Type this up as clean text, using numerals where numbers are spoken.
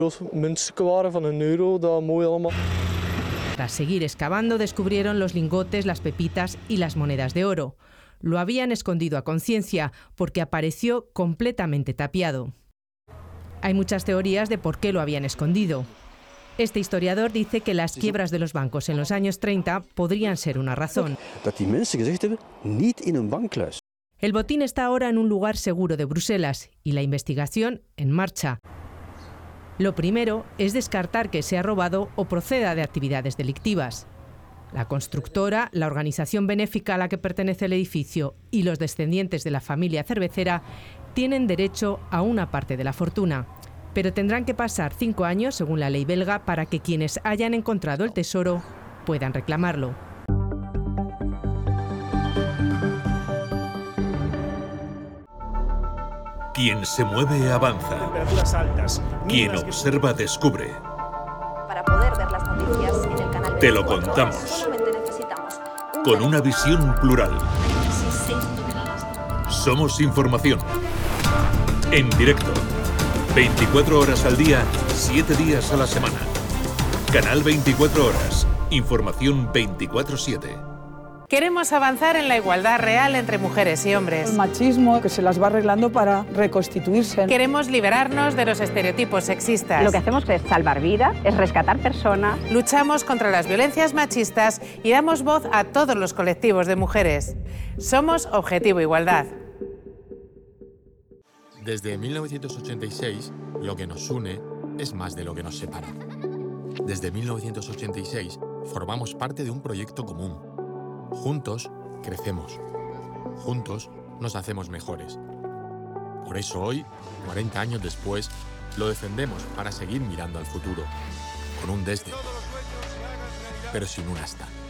Muntstukken waren van €1, dat mooi allemaal. Tras seguir excavando, descubrieron los lingotes, las pepitas y las monedas de oro. Lo habían escondido a conciencia porque apareció completamente tapiado. Hay muchas teorías de por qué lo habían escondido. Este historiador dice que las quiebras de los bancos en los años 30 podrían ser una razón. El botín está ahora en un lugar seguro de Bruselas y la investigación en marcha. Lo primero es descartar que sea robado o proceda de actividades delictivas. La constructora, la organización benéfica a la que pertenece el edificio y los descendientes de la familia cervecera tienen derecho a una parte de la fortuna. Pero tendrán que pasar 5 años, según la ley belga, para que quienes hayan encontrado el tesoro puedan reclamarlo. Quien se mueve avanza. Temperaturas altas. Quien observa descubre. Para poder ver las noticias en el canal 24 Te lo contamos. solamente necesitamos Con una visión plural. Somos información. En directo. 24 horas al día, 7 días a la semana. Canal 24 horas. Información 24/7. Queremos avanzar en la igualdad real entre mujeres y hombres. El machismo que se las va arreglando para reconstituirse. Queremos liberarnos de los estereotipos sexistas. Lo que hacemos es salvar vidas, es rescatar personas. Luchamos contra las violencias machistas y damos voz a todos los colectivos de mujeres. Somos Objetivo Igualdad. Desde 1986, lo que nos une es más de lo que nos separa. Desde 1986, formamos parte de un proyecto común. Juntos, crecemos. Juntos, nos hacemos mejores. Por eso hoy, 40 años después, lo defendemos para seguir mirando al futuro, con un desde, pero sin un hasta.